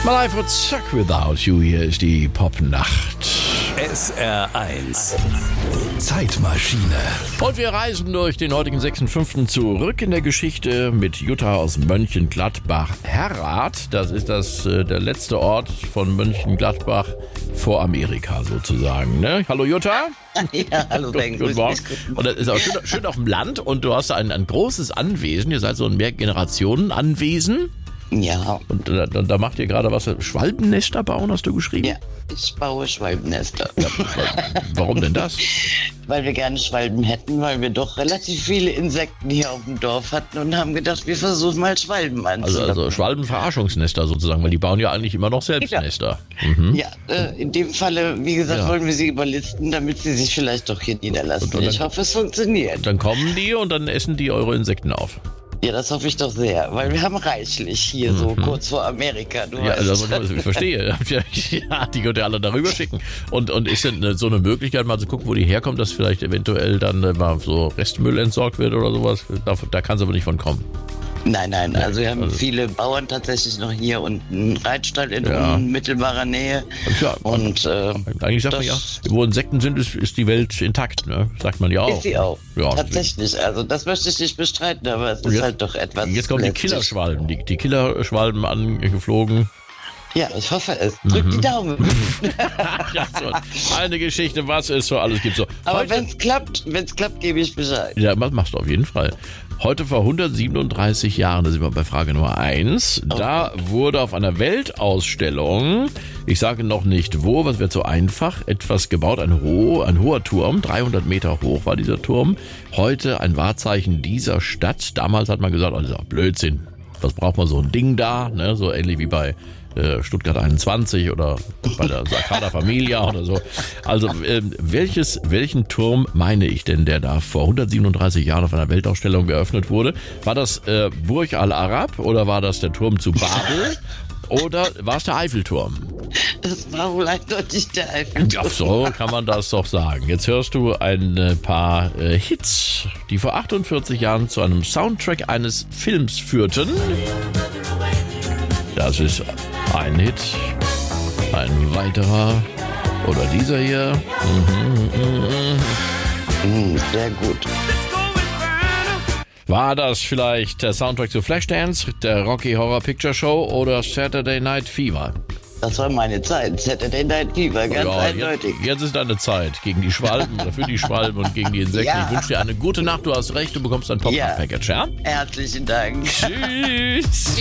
Mal for Zuck Without You, hier ist die Popnacht. SR1 Zeitmaschine. Und wir reisen durch den heutigen 6.5. zurück in der Geschichte mit Jutta aus Mönchengladbach-Herrath. Das ist der letzte Ort von Mönchengladbach vor Amerika sozusagen. Ne? Hallo Jutta. Ja, hallo Ben. Guten Morgen. Und das ist auch schön auf dem Land und du hast da ein großes Anwesen. Ihr seid so ein Mehrgenerationen-Anwesen. Ja. Und da macht ihr gerade was? Schwalbennester bauen, hast du geschrieben? Ja, ich baue Schwalbennester. Ja, warum denn das? Weil wir gerne Schwalben hätten, weil wir doch relativ viele Insekten hier auf dem Dorf hatten und haben gedacht, wir versuchen mal Schwalben anzulocken. Also Schwalbenverarschungsnester sozusagen, weil die bauen ja eigentlich immer noch selbst Nester. Mhm. Ja, in dem Falle, wie gesagt, wollen wir sie überlisten, damit sie sich vielleicht doch hier niederlassen. Und ich hoffe, es funktioniert. Dann kommen die und dann essen die eure Insekten auf. Ja, das hoffe ich doch sehr, weil wir haben reichlich hier so kurz vor Amerika. Du weißt. Also, ich verstehe. Ja, die könnt ihr alle darüber schicken. Und ist denn so eine Möglichkeit, mal zu gucken, wo die herkommt, dass vielleicht eventuell dann mal so Restmüll entsorgt wird oder sowas? Da kann es aber nicht von kommen. Nein, also wir haben viele Bauern tatsächlich noch hier und einen Reitstall in unmittelbarer Nähe. Ja, und eigentlich sagt man ja, wo Insekten sind, ist die Welt intakt, ne? Sagt man ja auch. Ist sie auch. Ja, tatsächlich, also das möchte ich nicht bestreiten, aber es ist halt doch etwas. Jetzt kommen die Killerschwalben, die Killerschwalben angeflogen. Ja, ich hoffe es. Drückt die Daumen. Ja, so eine Geschichte, was es so alles gibt. So, aber wenn es klappt, gebe ich Bescheid. Ja, das machst du auf jeden Fall. Heute vor 137 Jahren, da sind wir bei Frage Nummer 1, da wurde auf einer Weltausstellung, ich sage noch nicht wo, was wird so einfach, etwas gebaut, ein hoher Turm, 300 Meter hoch war dieser Turm, heute ein Wahrzeichen dieser Stadt. Damals hat man gesagt, oh, das ist auch Blödsinn, was braucht man so ein Ding da, ne? So ähnlich wie bei Stuttgart 21 oder bei der Sagrada Familia oder so. Also welchen Turm meine ich denn, der da vor 137 Jahren auf einer Weltausstellung geöffnet wurde? War das Burj Al Arab oder war das der Turm zu Babel? Oder war es der Eiffelturm? Das war wohl eindeutig der Eiffelturm. Ja, so kann man das doch sagen. Jetzt hörst du ein paar Hits, die vor 48 Jahren zu einem Soundtrack eines Films führten. Das ist ein Hit, ein weiterer oder dieser hier. Sehr gut. War das vielleicht der Soundtrack zu Flashdance, der Rocky Horror Picture Show oder Saturday Night Fever? Das war meine Zeit, Saturday Night Fever, ganz eindeutig. Jetzt ist deine Zeit gegen die Schwalben oder für die Schwalben und gegen die Insekten. Ja. Ich wünsche dir eine gute Nacht, du hast recht, du bekommst ein Pop-Up-Package, ja? Herzlichen Dank. Tschüss.